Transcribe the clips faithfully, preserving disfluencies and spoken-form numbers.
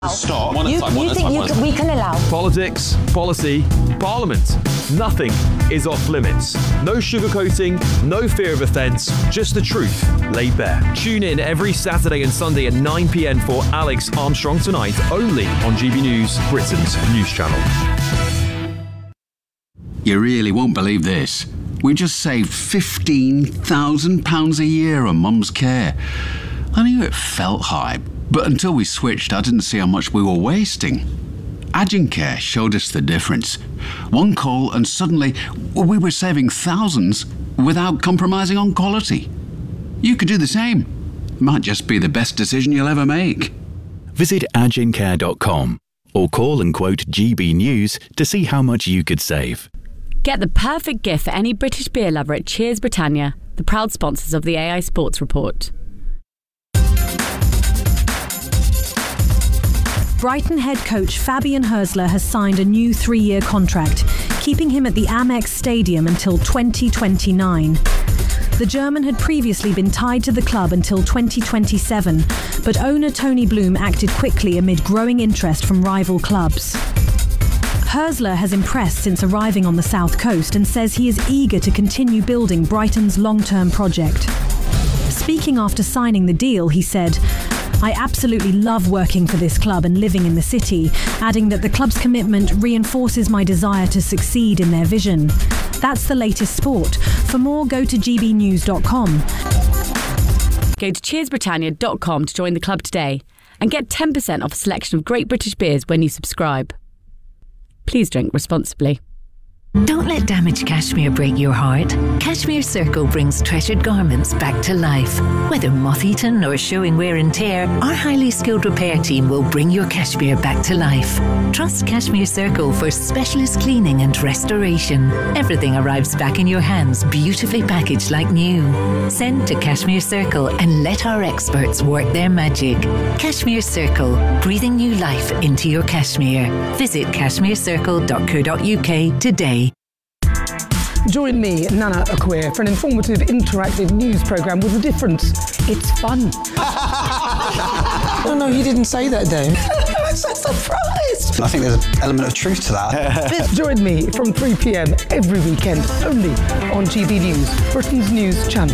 Stop. One at You, a time, one you at a think time, you one at a can, time. we can allow? Politics, policy, parliament. Nothing is off limits. No sugarcoating, no fear of offence, just the truth laid bare. Tune in every Saturday and Sunday at nine p.m. for Alex Armstrong Tonight, only on G B News, Britain's news channel. You really won't believe this. We just saved fifteen thousand pounds a year on Mum's care. I knew it felt high, but until we switched, I didn't see how much we were wasting. Agincare showed us the difference. One call and suddenly we were saving thousands without compromising on quality. You could do the same. Might just be the best decision you'll ever make. Visit agincare dot com or call and quote G B News to see how much you could save. Get the perfect gift for any British beer lover at Cheers Britannia, the proud sponsors of the A I Sports Report. Brighton head coach Fabian Hürzeler has signed a new three-year contract, keeping him at the Amex Stadium until twenty twenty-nine. The German had previously been tied to the club until twenty twenty-seven, but owner Tony Bloom acted quickly amid growing interest from rival clubs. Hürzeler has impressed since arriving on the south coast and says he is eager to continue building Brighton's long-term project. Speaking after signing the deal, he said, "I absolutely love working for this club and living in the city," adding that the club's commitment reinforces my desire to succeed in their vision. That's the latest sport. For more, go to g b news dot com. Go to cheers britannia dot com to join the club today and get ten percent off a selection of great British beers when you subscribe. Please drink responsibly. Don't let damaged cashmere break your heart. Cashmere Circle brings treasured garments back to life. Whether moth-eaten or showing wear and tear, our highly skilled repair team will bring your cashmere back to life. Trust Cashmere Circle for specialist cleaning and restoration. Everything arrives back in your hands, beautifully packaged like new. Send to Cashmere Circle and let our experts work their magic. Cashmere Circle, breathing new life into your cashmere. Visit cashmere circle dot co dot u k today. Join me, Nana Acquia, for an informative, interactive news programme with a difference. It's fun. No, no, you didn't say that, Dave. I'm so surprised. I think there's an element of truth to that. Join me from three p.m. every weekend, only on G B News, Britain's news channel.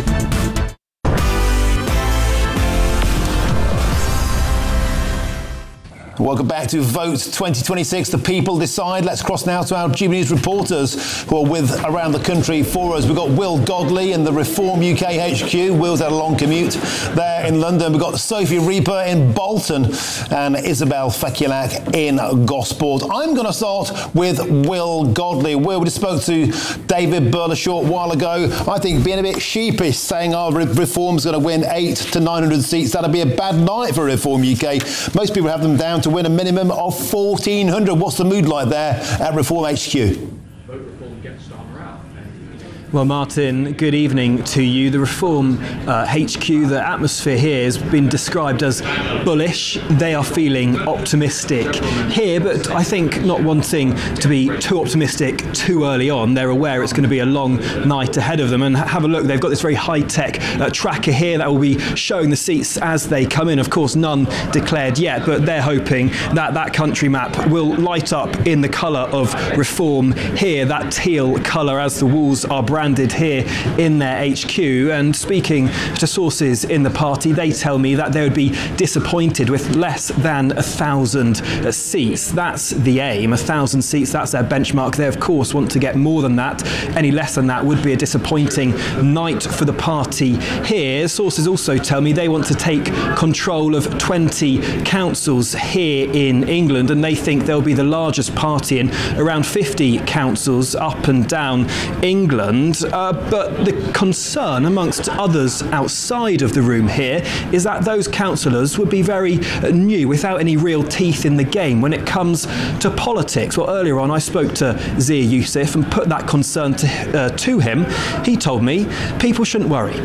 Welcome back to Vote twenty twenty-six. The people decide. Let's cross now to our G B News reporters who are with around the country for us. We've got Will Godley in the Reform U K H Q. Will's had a long commute there in London. We've got Sophie Reaper in Bolton and Isabel Fekulak in Gosport. I'm going to start with Will Godley. Will, we just spoke to David Burl a short while ago. I think being a bit sheepish, saying our oh, Reform's going to win eight to nine hundred seats. That'd be a bad night for Reform U K. Most people have them down to win a minimum of fourteen hundred. What's the mood like there at Reform H Q? Well, Martin, good evening to you. The Reform uh, H Q, the atmosphere here has been described as bullish. They are feeling optimistic here, but I think not wanting to be too optimistic too early on. They're aware it's going to be a long night ahead of them. And have a look, they've got this very high-tech uh, tracker here that will be showing the seats as they come in. Of course, none declared yet, but they're hoping that that country map will light up in the colour of Reform here, that teal colour as the walls are branded here in their H Q. And speaking to sources in the party, they tell me that they would be disappointed with less than a thousand seats. That's the aim, a thousand seats, that's their benchmark. They of course want to get more than that. Any less than that would be a disappointing night for the party here. Sources also tell me they want to take control of twenty councils here in England, and they think they'll be the largest party in around fifty councils up and down England. Uh, but the concern amongst others outside of the room here is that those councillors would be very uh, new, without any real teeth in the game when it comes to politics. Well, earlier on I spoke to Zia Youssef and put that concern to, uh, to him. He told me people shouldn't worry.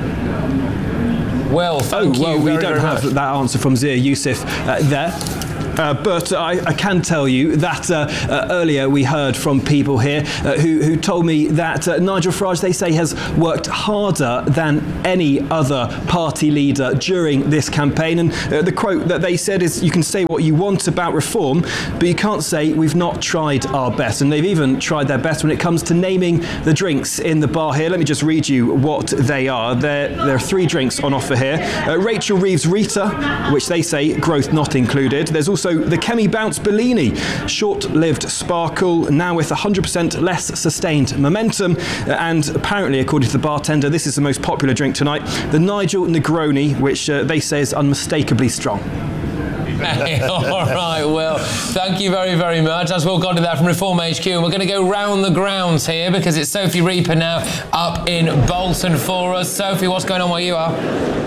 Well, thank oh, well, you we very, don't very have much. that answer from Zia Youssef uh, there. Uh, but I, I can tell you that uh, uh, earlier we heard from people here uh, who, who told me that uh, Nigel Farage, they say, has worked harder than any other party leader during this campaign. And uh, the quote that they said is, you can say what you want about reform, but you can't say we've not tried our best. And they've even tried their best when it comes to naming the drinks in the bar here. Let me just read you what they are. There, there are three drinks on offer here. Uh, Rachel Reeves Rita, which they say growth not included. There's also the Chemi Bounce Bellini, short-lived sparkle, now with one hundred percent less sustained momentum. Uh, and apparently, according to the bartender, this is the most popular drink tonight. The Nigel Negroni, which uh, they say is unmistakably strong. Hey, all right, Will. Thank you very, very much. That's Will Godley there from Reform H Q. And we're going to go round the grounds here because it's Sophie Reaper now up in Bolton for us. Sophie, what's going on where you are?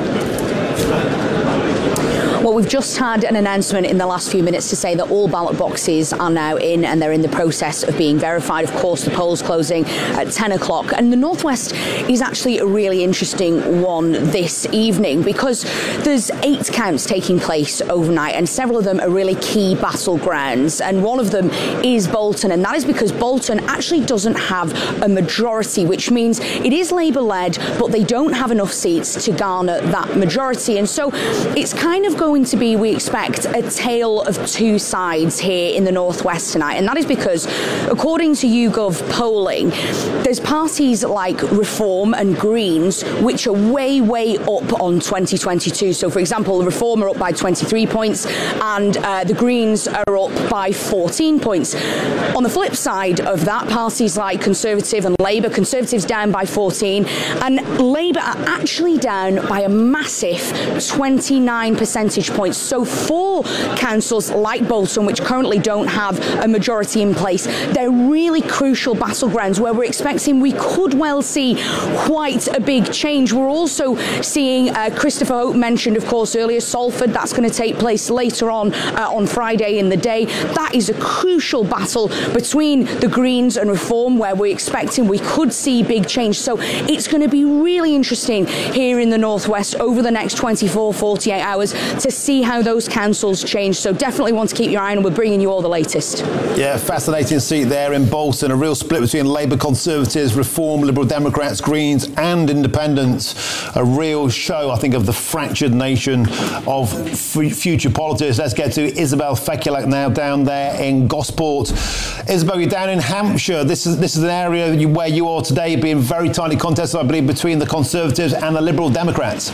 Well, we've just had an announcement in the last few minutes to say that all ballot boxes are now in and they're in the process of being verified. Of course, the polls closing at ten o'clock. And the North West is actually a really interesting one this evening because there's eight counts taking place overnight and several of them are really key battlegrounds. And one of them is Bolton. And that is because Bolton actually doesn't have a majority, which means it is Labour-led, but they don't have enough seats to garner that majority. And so it's kind of going to be, we expect, a tale of two sides here in the North West tonight. And that is because, according to YouGov polling, there's parties like Reform and Greens which are way, way up on twenty twenty-two. So, for example, Reform are up by twenty-three points and uh, the Greens are up by fourteen points. On the flip side of that, parties like Conservative and Labour, Conservatives down by fourteen and Labour are actually down by a massive twenty-nine percentage points. So for councils like Bolton, which currently don't have a majority in place, they're really crucial battlegrounds where we're expecting we could well see quite a big change. We're also seeing uh, Christopher Hope mentioned, of course, earlier, Salford. That's going to take place later on uh, on Friday in the day. That is a crucial battle between the Greens and Reform where we're expecting we could see big change. So it's going to be really interesting here in the North West over the next twenty-four, forty-eight hours to see how those councils change. So definitely want to keep your eye on and we're bringing you all the latest. Yeah, fascinating seat there in Bolton. A real split between Labour, Conservatives, Reform, Liberal Democrats, Greens and Independents. A real show, I think, of the fractured nation of f- future politics. Let's get to Isabel Fekulak now down there in Gosport. Isabel, you're down in Hampshire. This is this is an area you, where you are today being very tightly contested, I believe, between the Conservatives and the Liberal Democrats.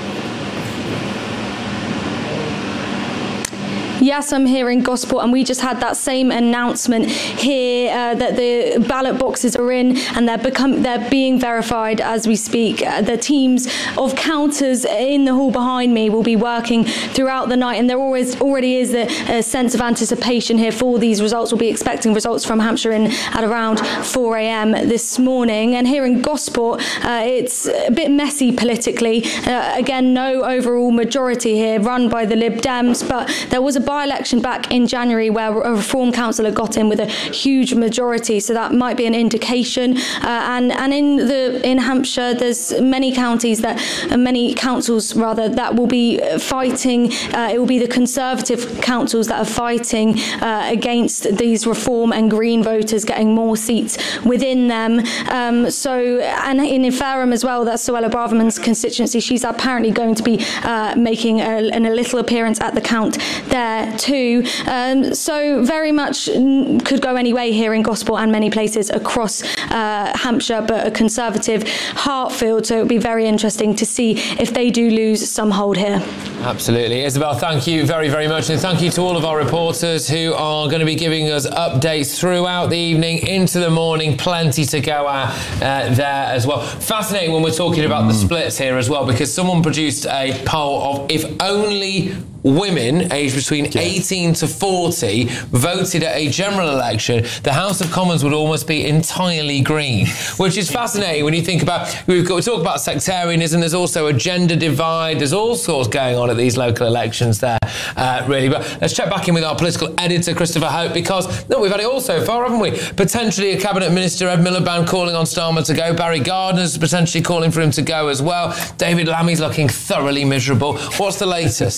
Yes, I'm here in Gosport, and we just had that same announcement here uh, that the ballot boxes are in and they're become they're being verified as we speak. Uh, the teams of counters in the hall behind me will be working throughout the night, and there always already is a, a sense of anticipation here for these results. We'll be expecting results from Hampshire in at around four a.m. this morning. And here in Gosport, uh, it's a bit messy politically. Uh, again, no overall majority here run by the Lib Dems, but there was a by-election back in January where a Reform councillor got in with a huge majority, so that might be an indication. Uh, and and in the in Hampshire, there's many counties that, uh, many councils rather, that will be fighting. Uh, it will be the Conservative councils that are fighting uh, against these Reform and Green voters getting more seats within them. Um, so and in Fareham as well, that's Suella Braverman's constituency. She's apparently going to be uh, making a, a little appearance at the count there too. Um, so very much could go any way here in Gosport and many places across uh, Hampshire, but a Conservative Hartfield. So it'll be very interesting to see if they do lose some hold here. Absolutely. Isabel, thank you very, very much. And thank you to all of our reporters who are going to be giving us updates throughout the evening into the morning. Plenty to go at uh, there as well. Fascinating when we're talking about the splits here as well, because someone produced a poll of if only women aged between eighteen to forty voted at a general election, the House of Commons would almost be entirely green, which is fascinating when you think about, we've got, we talk about sectarianism, there's also a gender divide, there's all sorts going on at these local elections there, uh, really. But let's check back in with our political editor, Christopher Hope, because no, we've had it all so far, haven't we? Potentially a Cabinet Minister, Ed Miliband, calling on Starmer to go. Barry Gardner's potentially calling for him to go as well. David Lammy's looking thoroughly miserable. What's the latest?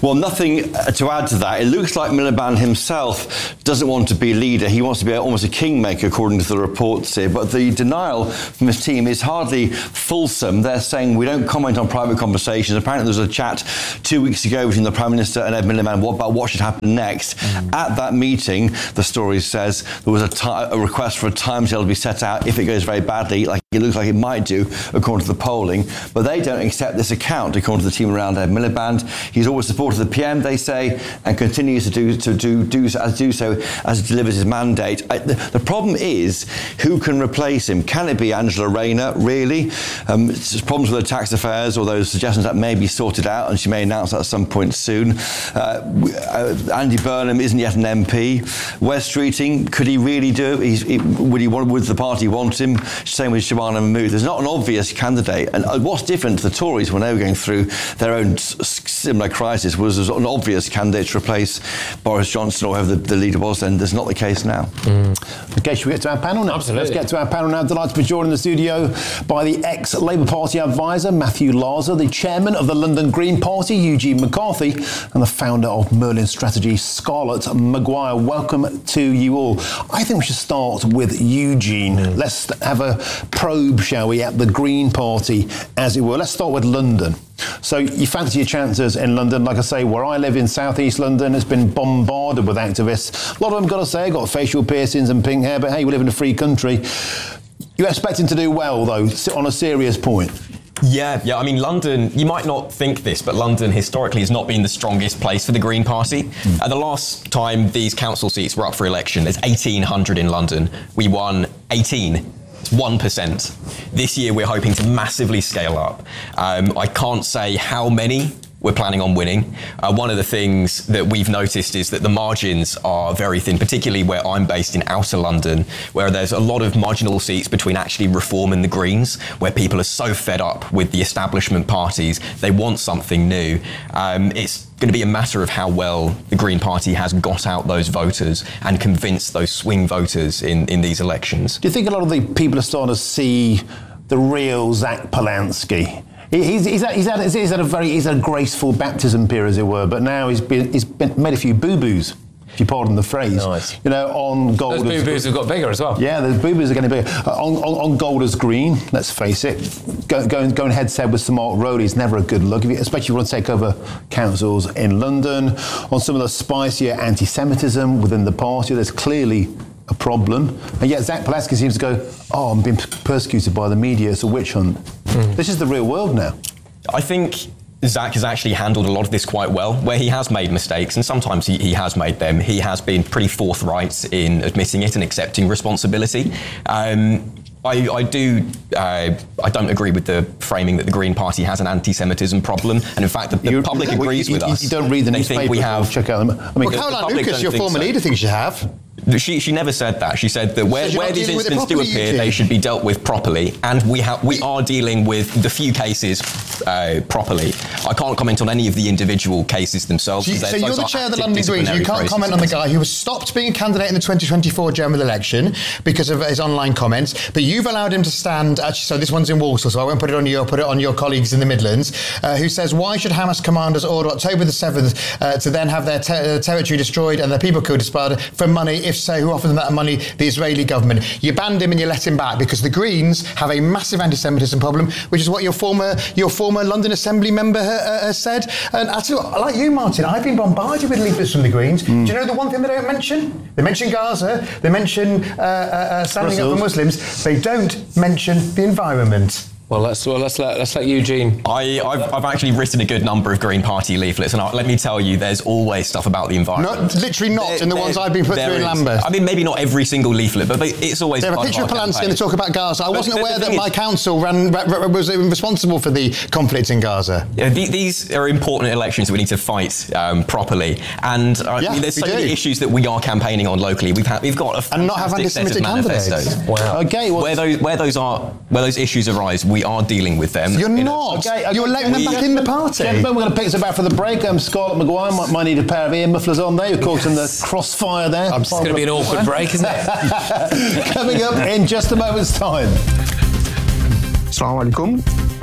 Well, nothing to add to that. It looks like Miliband himself doesn't want to be leader. He wants to be almost a kingmaker, according to the reports here. But the denial from his team is hardly fulsome. They're saying we don't comment on private conversations. Apparently there was a chat two weeks ago between the Prime Minister and Ed Miliband about what should happen next. Mm. At that meeting, the story says there was a, t- a request for a timetable to be set out if it goes very badly, like it looks like it might do, according to the polling. But they don't accept this account, according to the team around Ed Miliband. He's always supported the P M, they say, and continues to do to do, do as do so as he delivers his mandate. I, the, the problem is, who can replace him? Can it be Angela Rayner, really? Um, it's problems with her tax affairs, or those suggestions that may be sorted out, and she may announce that at some point soon. Uh, uh, Andy Burnham isn't yet an M P. Wes Streeting, could he really do it? He's, he, would he want, would the party want him? Same with Shabana Mahmood. There's not an obvious candidate. And what's different to the Tories when they were going through their own similar crisis was there's an obvious candidate to replace Boris Johnson or whoever the, the leader was, and there's not the case now. Mm. Okay, should we get to our panel now? Absolutely. Let's get to our panel now. Delighted to be joined in the studio by the ex-Labour Party advisor, Matthew Larser, the chairman of the London Green Party, Eugene McCarthy, and the founder of Merlin Strategy, Scarlett Maguire. Welcome to you all. I think we should start with Eugene. Mm. Let's have a probe, shall we, at the Green Party, as it were. Let's start with London. So you fancy your chances in London. Like I say, where I live in South East London, it's been bombarded with activists. A lot of them, got to say, got facial piercings and pink hair, but hey, we live in a free country. You're expecting to do well, though, on a serious point. Yeah, yeah. I mean, London, you might not think this, but London historically has not been the strongest place for the Green Party. Mm. Uh, the last time these council seats were up for election, there's eighteen hundred in London. We won eighteen. It's one percent. This year, we're hoping to massively scale up. Um, I can't say how many we're planning on winning. Uh, one of the things that we've noticed is that the margins are very thin, particularly where I'm based in outer London, where there's a lot of marginal seats between actually Reform and the Greens, where people are so fed up with the establishment parties, they want something new. Um, it's going to be a matter of how well the Green Party has got out those voters and convinced those swing voters in, in these elections. Do you think a lot of the people are starting to see the real Zach Polanski? He's, he's, had, he's, had, he's had a very he's had a graceful baptism period, as it were, but now he's been he's been, made a few boo-boos, if you pardon the phrase. Nice. You know, on Golders. Those boo-boos have got bigger as well. Yeah, the boo-boos are getting bigger. Uh, on, on, on Golders Green, let's face it, go, going, going head-to-head with Sir Mark Rowley is never a good look, if you, especially if you want to take over councils in London. On some of the spicier anti-Semitism within the party, there's clearly a problem. And yet Zach Polanski seems to go, oh, I'm being persecuted by the media, it's a witch hunt. Mm. This is the real world now. I think Zach has actually handled a lot of this quite well, where he has made mistakes, and sometimes he, he has made them. He has been pretty forthright in admitting it and accepting responsibility. Um, I, I do. Uh, I don't agree with the framing that the Green Party has an anti-Semitism problem, and in fact, the, the you, public you, agrees you, with you, us. You don't read the they newspaper. Think we have. Check out them. I well, mean, Caroline Lucas, your former so. leader, thinks you have. She she never said that. She said that where, so where these incidents do appear, Eugene. they should be dealt with properly, and we have we are dealing with the few cases uh, properly. I can't comment on any of the individual cases themselves. So, so you're the chair of the London Greens. You can't comment on the guy who was stopped being a candidate in the twenty twenty-four general election because of his online comments, but you've allowed him to stand. Actually, so this one's in Walsall, so I won't put it on you. I'll put it on your colleagues in the Midlands, uh, who says, why should Hamas commanders order October the seventh uh, to then have their ter- territory destroyed and their people killed for money? If so, who offered them that money? The Israeli government. You banned him and you let him back because the Greens have a massive anti-Semitism problem, which is what your former your former London Assembly member uh, has said. And I tell you what, like you, Martin, I've been bombarded with leaflets from the Greens. Mm. Do you know the one thing they don't mention? They mention Gaza. They mention uh, uh, standing Brussels. Up for Muslims. They don't mention the environment. Well, let's well let's let let's let Eugene. I I've, I've actually written a good number of Green Party leaflets, and I, let me tell you, there's always stuff about the environment. Not, literally not there, in the ones I've been put through is. in Lambeth. I mean, maybe not every single leaflet, but it's always. They have a picture of Polanski and they talk about Gaza. I but wasn't aware that is, my council ran, ran, was responsible for the conflict in Gaza. Yeah, the, these are important elections that we need to fight um, properly, and uh, yeah, I mean, there's so do. many issues that we are campaigning on locally. We've had, we've got a and not have anti-Semitic candidates. Wow. Okay, well, where those where those are where those issues arise, we are dealing with them. You're not. Okay, okay, You're letting them back in the party. Gentlemen, we're going to pick this back for the break. Um, Scarlett Maguire might, might need a pair of ear mufflers on there. You're caught in the crossfire there. It's going to be an awkward break, isn't it? Coming up in just a moment's time. Assalamu alaikum.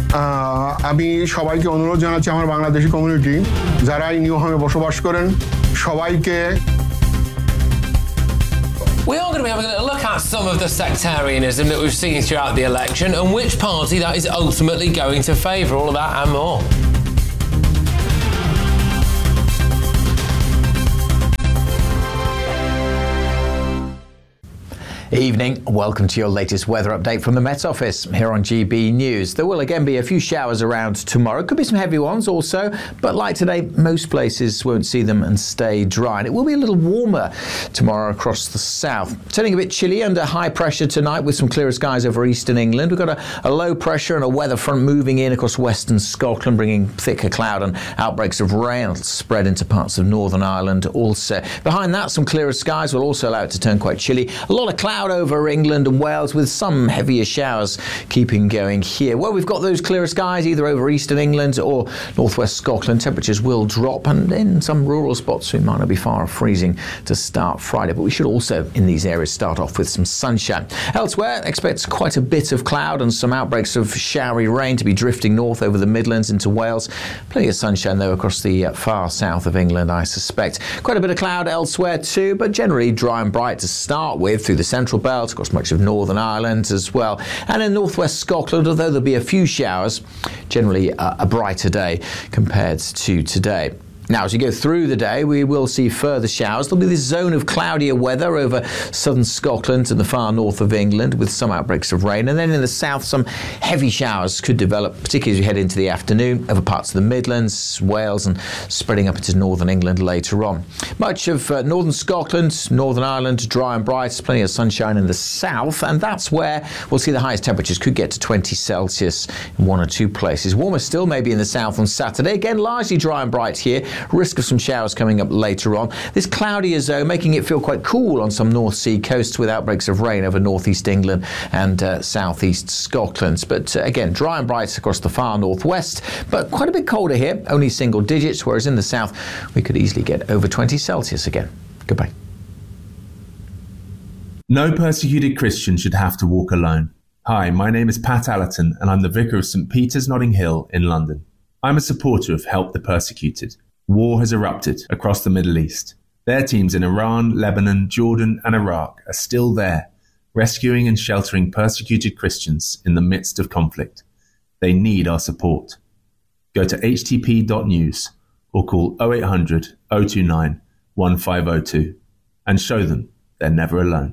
আমি সবাইকে অনুরোধ জানাচ্ছি আমার Bangladeshi community যারা এই new হোমে বসবাস করেন সবাইকে We are going to be having a look at some of the sectarianism that we've seen throughout the election and which party that is ultimately going to favour. All of that and more. Evening, welcome to your latest weather update from the Met Office here on G B News. There will again be a few showers around tomorrow. Could be some heavy ones also, but like today, most places won't see them and stay dry. And it will be a little warmer tomorrow across the south. Turning a bit chilly under high pressure tonight with some clearer skies over eastern England. We've got a, a low pressure and a weather front moving in across western Scotland, bringing thicker cloud and outbreaks of rain spread into parts of Northern Ireland also. Behind that, some clearer skies will also allow it to turn quite chilly. A lot of cloud over England and Wales with some heavier showers keeping going here. Well, we've got those clearer skies either over eastern England or northwest Scotland. Temperatures will drop and in some rural spots we might not be far off freezing to start Friday, but we should also in these areas start off with some sunshine. Elsewhere, expect quite a bit of cloud and some outbreaks of showery rain to be drifting north over the Midlands into Wales. Plenty of sunshine though across the uh, far south of England, I suspect. Quite a bit of cloud elsewhere too, but generally dry and bright to start with through the central belt across much of Northern Ireland as well. And in northwest Scotland, although there'll be a few showers, generally uh, a brighter day compared to today. Now, as you go through the day, we will see further showers. There'll be this zone of cloudier weather over southern Scotland and the far north of England with some outbreaks of rain. And then in the south, some heavy showers could develop, particularly as we head into the afternoon over parts of the Midlands, Wales, and spreading up into northern England later on. Much of uh, northern Scotland, Northern Ireland, dry and bright, plenty of sunshine in the south, and that's where we'll see the highest temperatures could get to twenty Celsius in one or two places. Warmer still maybe in the south on Saturday. Again, largely dry and bright here. Risk of some showers coming up later on. This cloudier zone making it feel quite cool on some North Sea coasts with outbreaks of rain over northeast England and uh, southeast Scotland. But uh, again, dry and bright across the far northwest, but quite a bit colder here, only single digits, whereas in the south we could easily get over twenty Celsius again. Goodbye. No persecuted Christian should have to walk alone. Hi, my name is Pat Allerton and I'm the Vicar of St Peter's Notting Hill in London. I'm a supporter of Help the Persecuted. War has erupted across the Middle East. Their teams in Iran, Lebanon, Jordan and Iraq are still there, rescuing and sheltering persecuted Christians in the midst of conflict. They need our support. Go to h t p dot news or call oh eight hundred, oh two nine, one five oh two and show them they're never alone.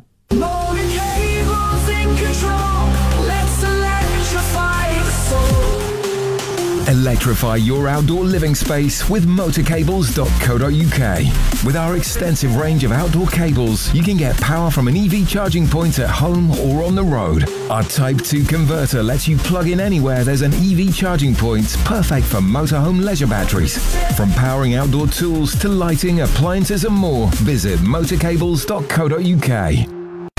Electrify your outdoor living space with motor cables dot co dot u k. With our extensive range of outdoor cables, you can get power from an E V charging point at home or on the road. Our Type two converter lets you plug in anywhere there's an E V charging point, perfect for motorhome leisure batteries. From powering outdoor tools to lighting, appliances and more, visit motor cables dot co dot u k.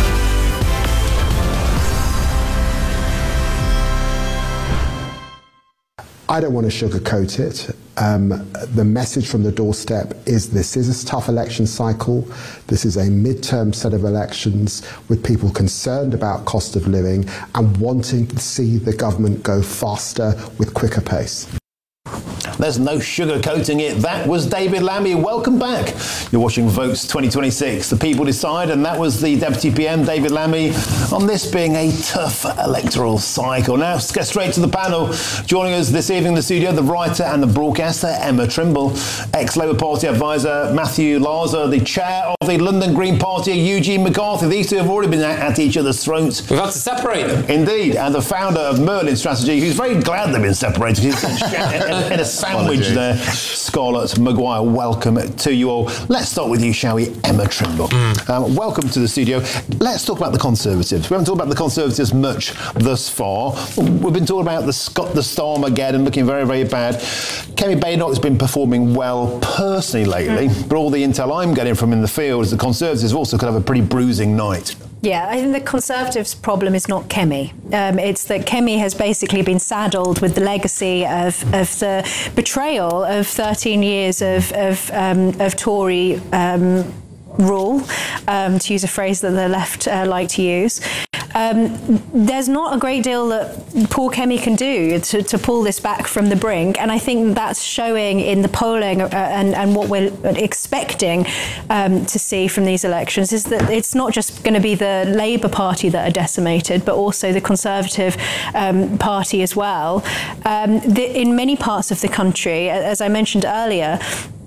I don't want to sugarcoat it. Um, the message from the doorstep is this is a tough election cycle. This is a midterm set of elections with people concerned about cost of living and wanting to see the government go faster with quicker pace. There's no sugarcoating it. That was David Lammy. Welcome back. You're watching Votes twenty twenty-six. The people decide, and that was the Deputy P M, David Lammy, on this being a tough electoral cycle. Now, let's get straight to the panel. Joining us this evening in the studio, the writer and the broadcaster, Emma Trimble, ex-Labour Party advisor, Matthew Larser, the chair of the London Green Party, Eugene McCarthy. These two have already been at, at each other's throats. We've had to separate them. Indeed. And the founder of Merlin Strategy, who's very glad they've been separated. He's in a sandwich Apology. there. Scarlett Maguire, welcome to you all. Let's start with you, shall we, Emma Trimble. Mm. Um, welcome to the studio. Let's talk about the Conservatives. We haven't talked about the Conservatives much thus far. We've been talking about the Scott the Storm again and looking very, very bad. Kemi Badenoch has been performing well personally lately, mm. but all the intel I'm getting from in the field is the Conservatives also could have a pretty bruising night. Yeah, I think the Conservatives' problem is not Kemi. Um, it's that Kemi has basically been saddled with the legacy of, of the betrayal of thirteen years of, of, um, of Tory um, rule, um, to use a phrase that the left uh, like to use. um, there's not a great deal that Paul Kemi can do to, to pull this back from the brink, and I think that's showing in the polling uh, and, and what we're expecting um, to see from these elections is that it's not just going to be the Labour Party that are decimated, but also the Conservative um, Party as well. Um, the, in many parts of the country, as I mentioned earlier,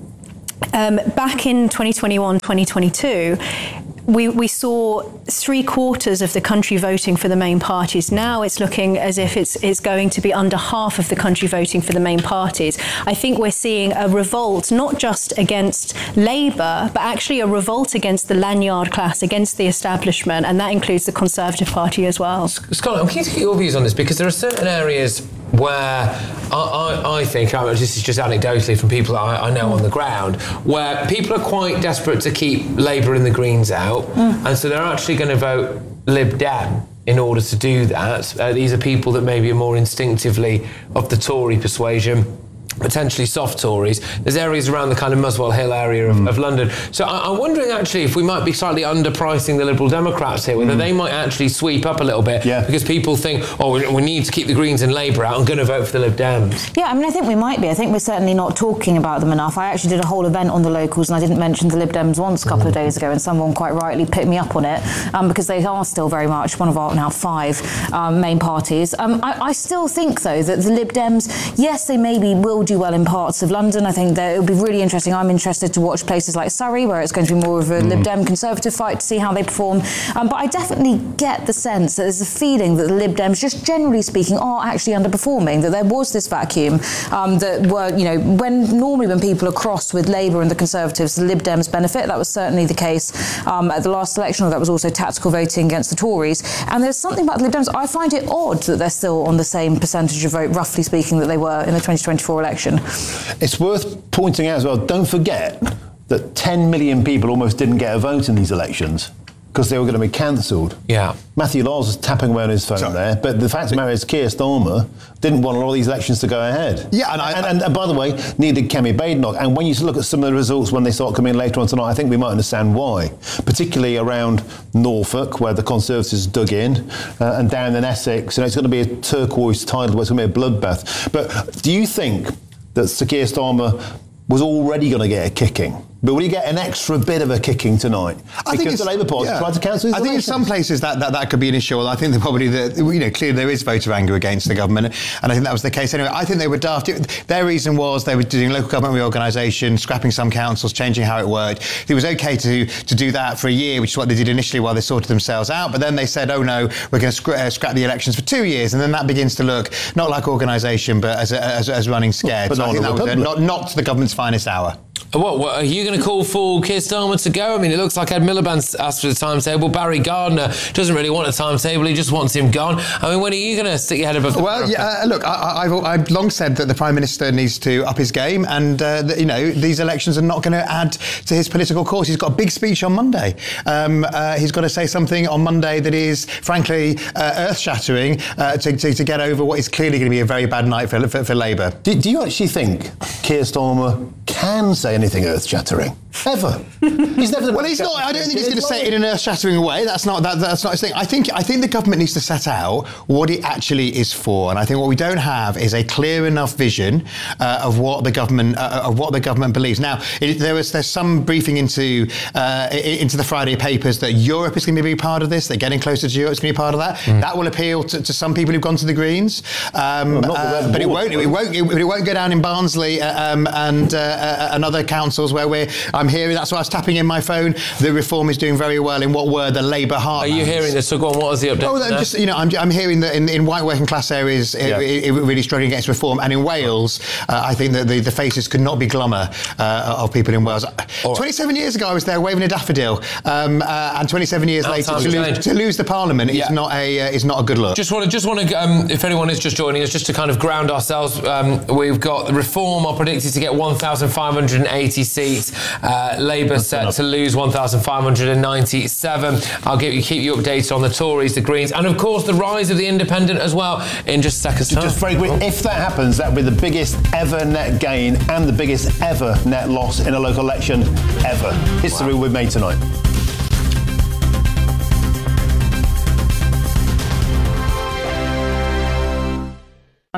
um, back in twenty twenty-one, twenty twenty-two, We, we saw three quarters of the country voting for the main parties. Now it's looking as if it's, it's going to be under half of the country voting for the main parties. I think we're seeing a revolt, not just against Labour, but actually a revolt against the lanyard class, against the establishment, and that includes the Conservative Party as well. Scott, I'm keen to get your views on this, because there are certain areas where I, I, I think, I mean, this is just anecdotally from people that I, I know on the ground, where people are quite desperate to keep Labour and the Greens out, mm. and so they're actually going to vote Lib Dem in order to do that. Uh, these are people that maybe are more instinctively of the Tory persuasion, potentially soft Tories. There's areas around the kind of Muswell Hill area of, mm. of London. So I, I'm wondering actually if we might be slightly underpricing the Liberal Democrats here, whether mm. they might actually sweep up a little bit, yeah. because people think, oh, we, we need to keep the Greens and Labour out, I'm going to vote for the Lib Dems. Yeah, I mean, I think we might be. I think we're certainly not talking about them enough. I actually did a whole event on the locals, and I didn't mention the Lib Dems once a couple mm. of days ago, and someone quite rightly picked me up on it, um, because they are still very much one of our now five um, main parties. Um, I, I still think, though, that the Lib Dems, yes, they maybe will do well in parts of London. I think that it would be really interesting. I'm interested to watch places like Surrey, where it's going to be more of a mm. Lib Dem Conservative fight, to see how they perform. Um, but I definitely get the sense that there's a feeling that the Lib Dems, just generally speaking, are actually underperforming, that there was this vacuum, um, that were, you know, when normally when people are crossed with Labour and the Conservatives, the Lib Dems benefit. That was certainly the case um, at the last election, or that was also tactical voting against the Tories. And there's something about the Lib Dems, I find it odd that they're still on the same percentage of vote, roughly speaking, that they were in the twenty twenty-four election. It's worth pointing out as well, don't forget that ten million people almost didn't get a vote in these elections because they were going to be cancelled. Yeah. Matthew Laws was tapping away on his phone Sorry. there, but the fact of the matter is Keir Starmer didn't want a lot of these elections to go ahead. Yeah, and, I, and, and, and by the way, neither did Kemi Badenoch. And when you look at some of the results when they start coming in later on tonight, I think we might understand why, particularly around Norfolk, where the Conservatives dug in, uh, and down in Essex. You know, it's going to be a turquoise title, where it's going to be a bloodbath. But do you think that Sir Keir Starmer was already going to get a kicking? But will he get an extra bit of a kicking tonight? I because think the Labour Party yeah. tried to cancel his I think in some places that, that, that could be an issue. I think that probably, the, you know, clearly there is voter anger against the government, and I think that was the case anyway. I think they were daft. It, their reason was they were doing local government reorganisation, scrapping some councils, changing how it worked. It was okay to to do that for a year, which is what they did initially while they sorted themselves out. But then they said, oh no, we're going to scra- uh, scrap the elections for two years, and then that begins to look not like organisation, but as, a, as as running scared. But so not I think that was a, not not the government's finest hour. What, what are you going to call for Keir Starmer to go? I mean, it looks like Ed Miliband asked for the timetable. Barry Gardiner doesn't really want a timetable; he just wants him gone. I mean, when are you going to stick your head above the Well, yeah, uh, look, I, I've, I've long said that the Prime Minister needs to up his game, and uh, that, you know, these elections are not going to add to his political course. He's got a big speech on Monday. Um, uh, he's got to say something on Monday that is, frankly, uh, earth-shattering uh, to, to, to get over what is clearly going to be a very bad night for, for, for Labour. Do, do you actually think Keir Starmer can say anything earth-shattering? Ever? He's never. Well, he's not. I don't think he's going to say it in an earth-shattering way. That's not. That, that's not his thing. I think. I think the government needs to set out what it actually is for, and I think what we don't have is a clear enough vision uh, of what the government uh, of what the government believes. Now, it, there was there's some briefing into uh, into the Friday papers that Europe is going to be part of this. They're getting closer to Europe. It's going to be part of that. Mm. That will appeal to, to some people who've gone to the Greens, um, well, uh, but it won't. It won't. It, it won't go down in Barnsley uh, um, and uh, and other councils where we're. I'm hearing, that's why I was tapping in my phone. The reform is doing very well in what were the Labour heartlands. Are you hearing this? So go on, what was the update? Oh, I'm just, you know, I'm, I'm hearing that in, in white working class areas, yeah. it, it really struggling against reform. And in Wales, uh, I think that the, the faces could not be glummer uh, of people in Wales. Right. twenty-seven years ago, I was there waving a daffodil. Um, uh, and twenty-seven years Our later, to lose, to lose the Parliament yeah. is not a uh, is not a good look. Just want to, just want to, um, if anyone is just joining us, just to kind of ground ourselves, um, we've got Reform are predicted to get one thousand five hundred eighty seats. Uh, Labour set to lose one thousand five hundred ninety-seven. I'll get you, keep you updated on the Tories, the Greens, and of course the rise of the Independent as well in just seconds time. Just very quick, if that happens, that will be the biggest ever net gain and the biggest ever net loss in a local election ever. History wow. we've made tonight.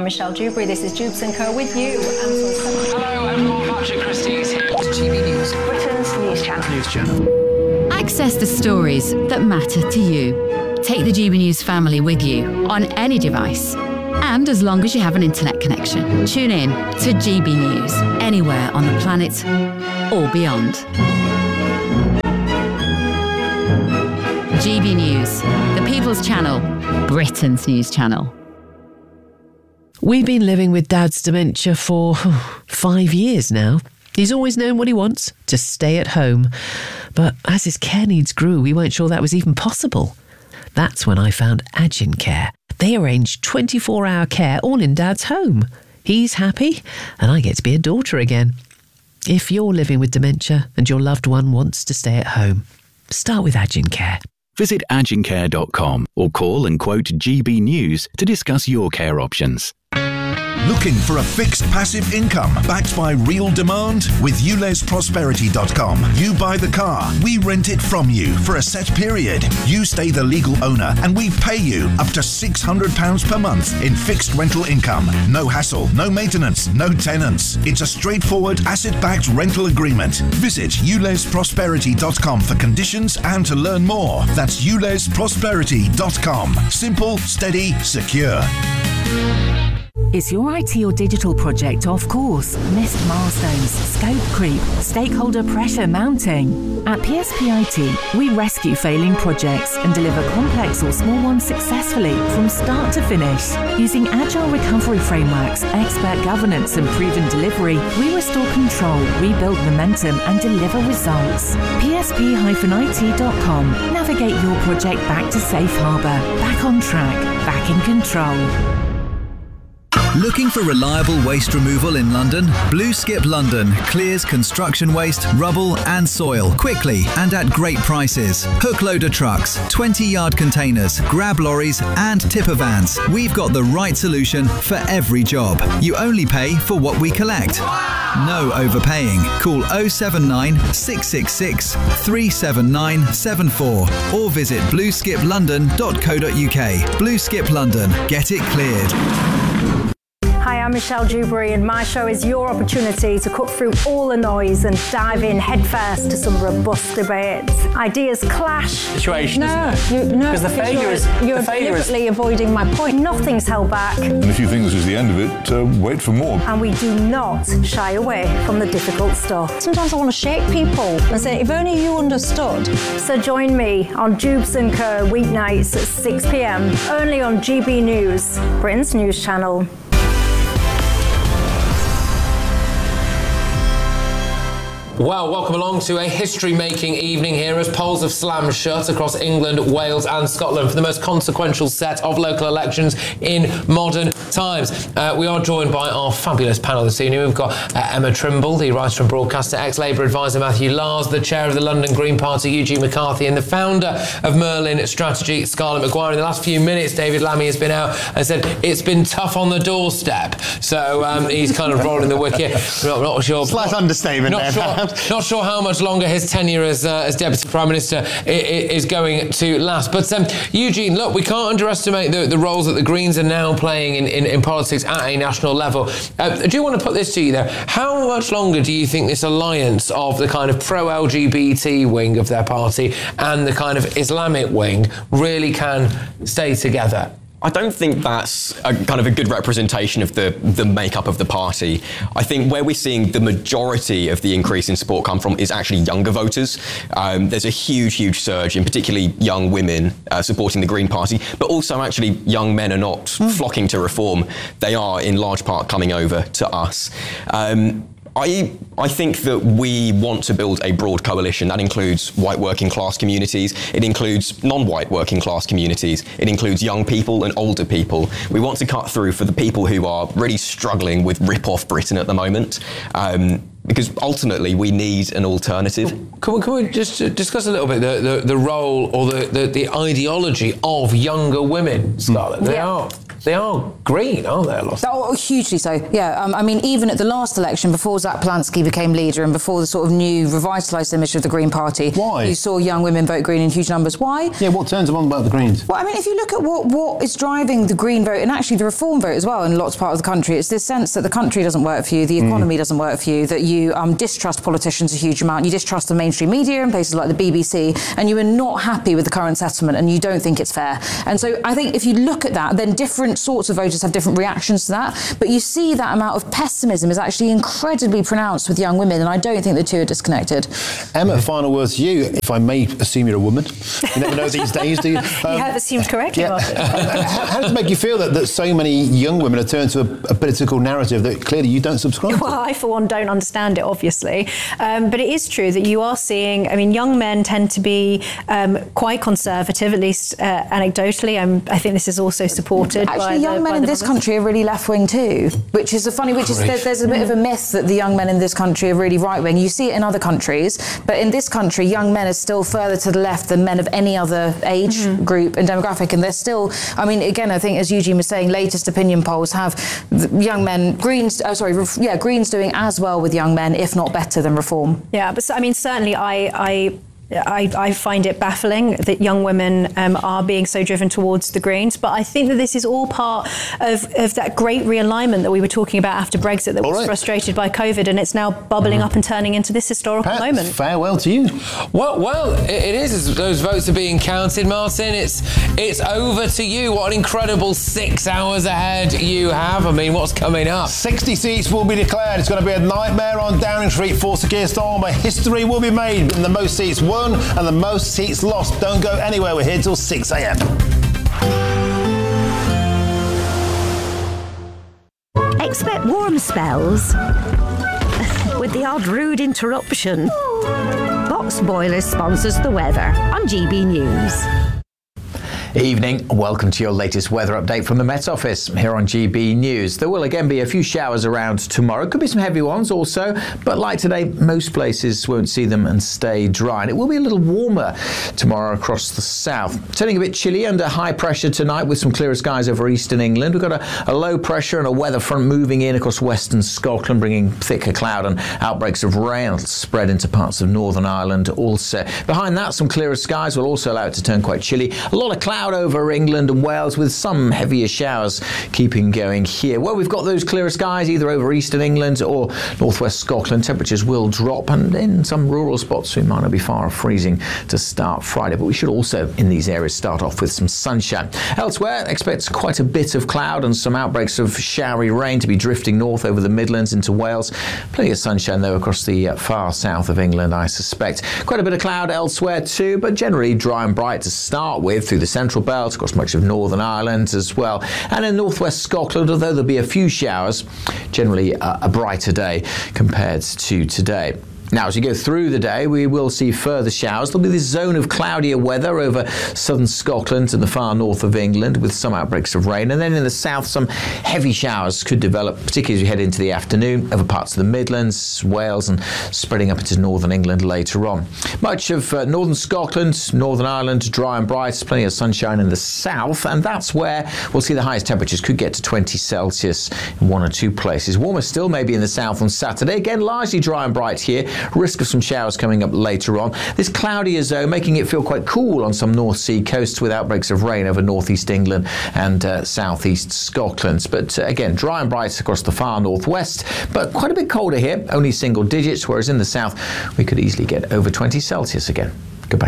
I'm Michelle Dewberry. This is Jubes and Co with you. Hello everyone, Patrick Christie's here with G B News, Britain's news channel. News channel. Access the stories that matter to you. Take the G B News family with you on any device. And as long as you have an internet connection, tune in to G B News, anywhere on the planet or beyond. G B News, the People's Channel, Britain's news channel. We've been living with Dad's dementia for five years now. He's always known what he wants, to stay at home. But as his care needs grew, we weren't sure that was even possible. That's when I found Agin Care. They arrange twenty-four hour care all in Dad's home. He's happy, and I get to be a daughter again. If you're living with dementia and your loved one wants to stay at home, start with Agin Care. Visit agin care dot com or call and quote G B News to discuss your care options. Looking for a fixed passive income backed by real demand? With U Les Prosperity dot com, you buy the car, we rent it from you for a set period. You stay the legal owner and we pay you up to six hundred pounds per month in fixed rental income. No hassle, no maintenance, no tenants. It's a straightforward asset-backed rental agreement. Visit U Les Prosperity dot com for conditions and to learn more. That's U Les Prosperity dot com. Simple, steady, secure. Is your I T or digital project off course? Missed milestones, scope creep, stakeholder pressure mounting? At P S P I T, we rescue failing projects and deliver complex or small ones successfully from start to finish. Using agile recovery frameworks, expert governance and proven delivery, we restore control, rebuild momentum and deliver results. P S P I T dot com. Navigate your project back to safe harbour, back on track, back in control. Looking for reliable waste removal in London? Blue Skip London clears construction waste, rubble and soil quickly and at great prices. Hook loader trucks, twenty yard containers, grab lorries and tipper vans. We've got the right solution for every job. You only pay for what we collect. No overpaying. Call oh seven nine, six six six, three seven nine seven four or visit blue skip london dot co dot uk. Blue Skip London. Get it cleared. Hi, I'm Michelle Dewberry and my show is your opportunity to cut through all the noise and dive in headfirst to some robust debates. Ideas clash. Situation, No, isn't it? you, no, Because the failure you're, is- you're the failure is- deliberately avoiding my point. Nothing's held back. And if you think this is the end of it, uh, wait for more. And we do not shy away from the difficult stuff. Sometimes I want to shake people and say, if only you understood. So join me on Jubes and Co weeknights at six p m, only on G B News, Britain's news channel. Well, welcome along to a history-making evening here as polls have slammed shut across England, Wales and Scotland for the most consequential set of local elections in modern times. Uh, we are joined by our fabulous panel this evening. We've got uh, Emma Trimble, the writer and broadcaster, ex-Labour advisor Matthew Lars, the chair of the London Green Party, Eugene McCarthy, and the founder of Merlin Strategy, Scarlett Maguire. In the last few minutes, David Lammy has been out and said it's been tough on the doorstep. So um, he's kind of rolling the wicket. Not, not sure. Slight not, understatement not there, sure, Not sure how much longer his tenure as, uh, as Deputy Prime Minister i- i- is going to last. But um, Eugene, look, we can't underestimate the, the roles that the Greens are now playing in, in, in politics at a national level. Uh, I do want to put this to you, though. How much longer do you think this alliance of the kind of pro-L G B T wing of their party and the kind of Islamic wing really can stay together? I don't think that's a kind of a good representation of the, the makeup of the party. I think where we're seeing the majority of the increase in support come from is actually younger voters. Um, there's a huge, huge surge in particularly young women uh, supporting the Green Party, but also actually young men are not mm. flocking to reform. They are in large part coming over to us. Um, I, I think that we want to build a broad coalition. That includes white working class communities. It includes non-white working class communities. It includes young people and older people. We want to cut through for the people who are really struggling with rip-off Britain at the moment. Um, because ultimately we need an alternative. Can we, can we just discuss a little bit the, the, the role or the, the, the ideology of younger women, Scarlett? They Yeah. are they are green, aren't they, a lot? Oh, hugely so, yeah. Um, I mean, even at the last election, before Zach Polansky became leader and before the sort of new revitalised image of the Green Party, why? You saw young women vote Green in huge numbers. Why? Yeah, what turns them on about the Greens? Well, I mean, if you look at what, what is driving the Green vote and actually the Reform vote as well in lots of parts of the country, it's this sense that the country doesn't work for you, the economy mm. doesn't work for you, that you um, distrust politicians a huge amount, you distrust the mainstream media in places like the B B C, and you are not happy with the current settlement and you don't think it's fair. And so I think if you look at that, then different sorts of voters have different reactions to that. But you see that amount of pessimism is actually incredibly pronounced with young women, and I don't think the two are disconnected. Emma, final words to you. If I may assume you're a woman, you never know these days, do you? Um, you have assumed correctly, yeah. Martin. how, how does it make you feel that, that so many young women are turned to a, a political narrative that clearly you don't subscribe to? Well, I, for one, don't understand it, obviously. Um, but it is true that you are seeing, I mean, young men tend to be um, quite conservative, at least uh, anecdotally. I'm, I think this is also supported Actually, by young the, men by in the this numbers. country are really left-wing too, which is a funny, which is, there's, there's a bit of a myth that the young men in this country are really right-wing. You see it in other countries, but in this country, young men are still further to the left than men of any other age mm-hmm. group and demographic, and they're still, I mean, again, I think, as Eugene was saying, latest opinion polls have young men, Greens, oh, sorry, yeah, Greens doing as well with young men, if not better than Reform. Yeah, but I mean, certainly I... I I, I find it baffling that young women um, are being so driven towards the Greens, but I think that this is all part of, of that great realignment that we were talking about after Brexit that all was right. frustrated by COVID, and it's now bubbling mm-hmm. up and turning into this historical Pat, moment. Farewell to you. Well, well, it, it is. Those votes are being counted, Martin. It's it's over to you. What an incredible six hours ahead you have. I mean, what's coming up? sixty seats will be declared. It's going to be a nightmare on Downing Street for Sir Keir Starmer. History will be made in the most seats won and the most seats lost. Don't go anywhere. We're here till six a.m. Expect warm spells with the odd rude interruption. Box Boilers sponsors the weather on G B News. Evening, welcome to your latest weather update from the Met Office here on G B News. There will again be a few showers around tomorrow. Could be some heavy ones also, but like today, most places won't see them and stay dry. And it will be a little warmer tomorrow across the south. Turning a bit chilly under high pressure tonight with some clearer skies over eastern England. We've got a, a low pressure and a weather front moving in across western Scotland, bringing thicker cloud and outbreaks of rain spread into parts of Northern Ireland also. Behind that, some clearer skies will also allow it to turn quite chilly. A lot of cloud over England and Wales with some heavier showers keeping going here. Well, we've got those clearer skies either over eastern England or northwest Scotland. Temperatures will drop, and in some rural spots we might not be far off freezing to start Friday, but we should also in these areas start off with some sunshine. Elsewhere, expect quite a bit of cloud and some outbreaks of showery rain to be drifting north over the Midlands into Wales. Plenty of sunshine though across the uh, far south of England, I suspect. Quite a bit of cloud elsewhere too, but generally dry and bright to start with through the central belt, across much of Northern Ireland as well. And in northwest Scotland, although there'll be a few showers, generally uh, a brighter day compared to today. Now, as you go through the day, we will see further showers. There'll be this zone of cloudier weather over southern Scotland and the far north of England with some outbreaks of rain. And then in the south, some heavy showers could develop, particularly as we head into the afternoon over parts of the Midlands, Wales, and spreading up into northern England later on. Much of uh, northern Scotland, Northern Ireland, dry and bright, plenty of sunshine in the south. And that's where we'll see the highest temperatures could get to twenty Celsius in one or two places. Warmer still maybe in the south on Saturday. Again, largely dry and bright here. Risk of some showers coming up later on. This cloudier zone making it feel quite cool on some North Sea coasts with outbreaks of rain over northeast England and uh, southeast Scotland. But uh, again, dry and bright across the far northwest, but quite a bit colder here, only single digits, whereas in the south we could easily get over twenty Celsius again. Goodbye.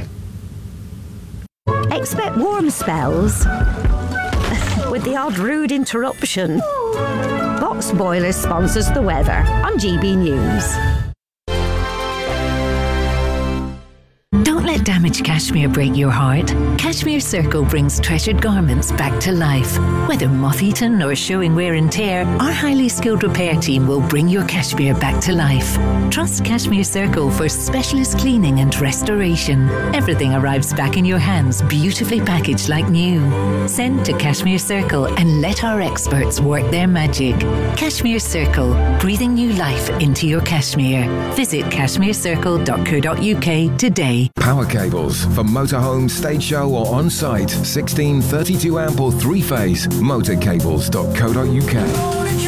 Expect warm spells with the odd rude interruption. Box Boilers sponsors the weather on G B News. Don't let damaged cashmere break your heart. Cashmere Circle brings treasured garments back to life. Whether moth-eaten or showing wear and tear, our highly skilled repair team will bring your cashmere back to life. Trust Cashmere Circle for specialist cleaning and restoration. Everything arrives back in your hands, beautifully packaged like new. Send to Cashmere Circle and let our experts work their magic. Cashmere Circle, breathing new life into your cashmere. Visit cashmere circle dot co dot uk today. Power cables for motorhome, stage show or on-site. sixteen, thirty-two amp or three-phase. motorcables dot co dot uk.